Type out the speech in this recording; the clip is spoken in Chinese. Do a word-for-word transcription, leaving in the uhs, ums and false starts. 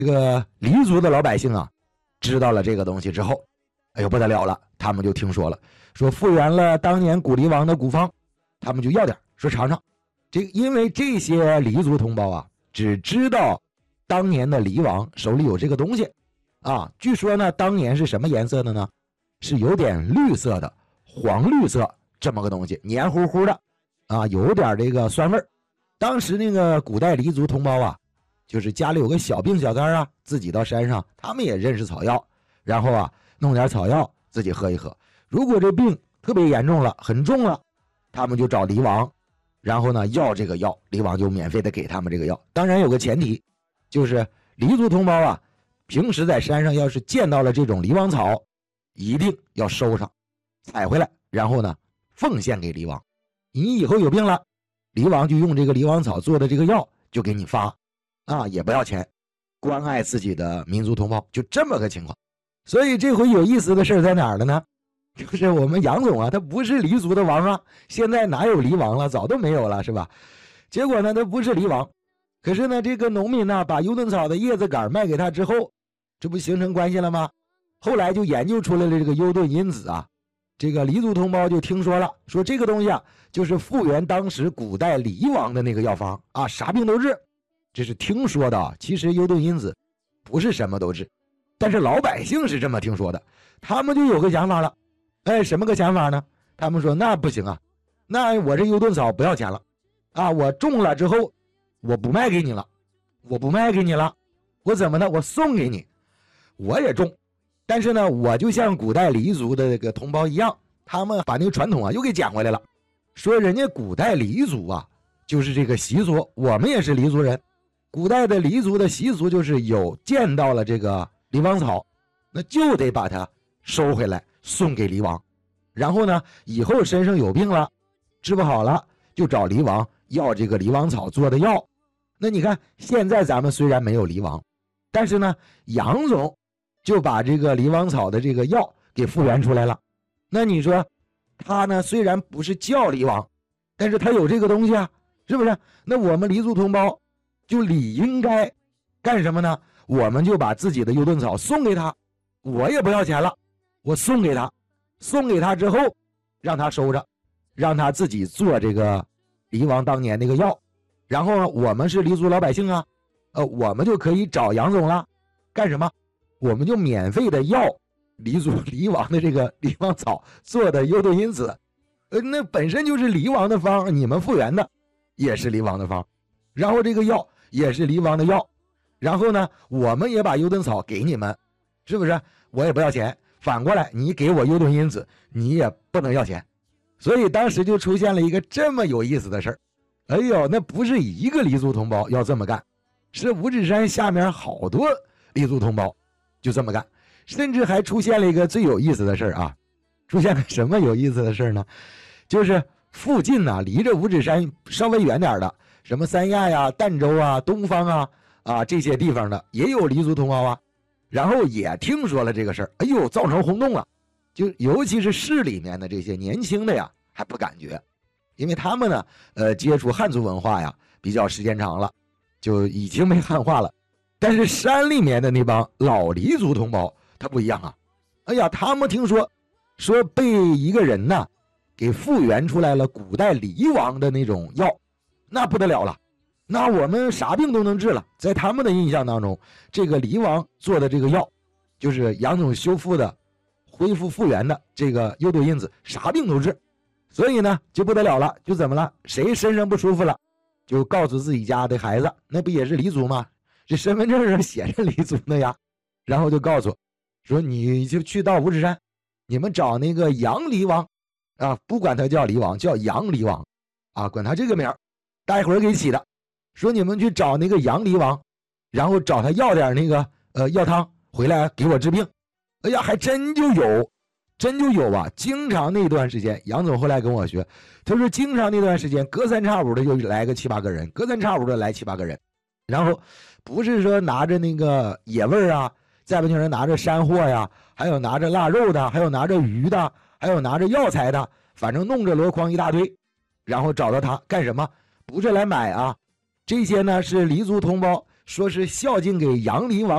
这个黎族的老百姓啊，知道了这个东西之后，哎呦不得了了，他们就听说了，说复原了当年古黎王的古方，他们就要点，说尝尝。这因为这些黎族同胞啊，只知道当年的黎王手里有这个东西啊，据说呢，当年是什么颜色的呢？是有点绿色的，黄绿色这么个东西，黏糊糊的啊，有点这个酸味儿。当时那个古代黎族同胞啊，就是家里有个小病小灾啊，自己到山上，他们也认识草药，然后啊弄点草药自己喝一喝。如果这病特别严重了，很重了，他们就找黎王，然后呢要这个药，黎王就免费的给他们这个药。当然有个前提，就是黎族同胞啊，平时在山上要是见到了这种黎王草，一定要收上，采回来，然后呢奉献给黎王。你以后有病了，黎王就用这个黎王草做的这个药就给你发啊，也不要钱，关爱自己的民族同胞，就这么个情况。所以这回有意思的事在哪儿了呢？就是我们杨总啊，他不是黎族的王啊，现在哪有黎王了，早都没有了，是吧？结果呢，他不是黎王，可是呢，这个农民呢，把幽顿草的叶子杆卖给他之后，这不形成关系了吗？后来就研究出来了这个幽顿因子啊，这个黎族同胞就听说了，说这个东西啊，就是复原当时古代黎王的那个药方啊，啥病都治。这是听说的，其实幽顿因子不是什么都治，但是老百姓是这么听说的，他们就有个想法了。哎，什么个想法呢？他们说那不行啊，那我这幽顿草不要钱了啊，我种了之后我不卖给你了，我不卖给你了，我怎么呢？我送给你，我也种。但是呢，我就像古代黎族的这个同胞一样，他们把那个传统啊又给捡回来了，说人家古代黎族啊，就是这个习俗，我们也是黎族人。古代的黎族的习俗就是有见到了这个黎王草，那就得把它收回来送给黎王，然后呢，以后身上有病了，治不好了，就找黎王要这个黎王草做的药。那你看，现在咱们虽然没有黎王，但是呢，杨总就把这个黎王草的这个药给复原出来了。那你说他呢，虽然不是叫黎王，但是他有这个东西啊，是不是？那我们黎族同胞就理应该干什么呢？我们就把自己的幽顿草送给他，我也不要钱了，我送给他，送给他之后让他收着，让他自己做这个黎王当年那个药。然后我们是黎族老百姓啊，呃，我们就可以找杨总了，干什么？我们就免费的要黎族黎王的这个黎王草做的幽顿因子，呃，那本身就是黎王的方，你们复原的也是黎王的方，然后这个药也是黎王的药，然后呢，我们也把幽顿草给你们，是不是？我也不要钱，反过来你给我幽顿因子，你也不能要钱。所以当时就出现了一个这么有意思的事儿。哎呦，那不是一个黎族同胞要这么干，是五指山下面好多黎族同胞就这么干，甚至还出现了一个最有意思的事儿啊！出现了什么有意思的事儿呢？就是附近呢、啊，离着五指山稍微远点的，什么三亚呀、儋州啊、东方啊啊这些地方的也有黎族同胞啊，然后也听说了这个事儿，哎呦，造成轰动了。就尤其是市里面的这些年轻的呀，还不感觉，因为他们呢，呃，接触汉族文化呀比较时间长了，就已经没汉化了。但是山里面的那帮老黎族同胞他不一样啊，哎呀，他们听说说被一个人呢给复原出来了古代黎王的那种药，那不得了了，那我们啥病都能治了。在他们的印象当中，这个黎王做的这个药就是杨总修复的恢复复原的这个幽顿因子，啥病都治。所以呢就不得了了，就怎么了？谁身上不舒服了，就告诉自己家的孩子，那不也是黎族吗？这身份证上写着黎族的呀，然后就告诉说，你就去到五指山，你们找那个杨黎王啊，不管他叫黎王，叫杨黎王啊，管他这个名儿，大伙儿给起的，说你们去找那个杨黎王，然后找他要点那个呃药汤回来给我治病。哎呀，还真就有，真就有啊！经常那段时间，杨总后来跟我学，他说经常那段时间，隔三差五的就来个七八个人，隔三差五的来七八个人，然后不是说拿着那个野味儿啊，再不就是拿着山货呀，还有拿着腊肉的，还有拿着鱼的，还有拿着药材的，反正弄着箩筐一大堆，然后找到他干什么？不是来买啊，这些呢是黎族同胞说是孝敬给杨黎王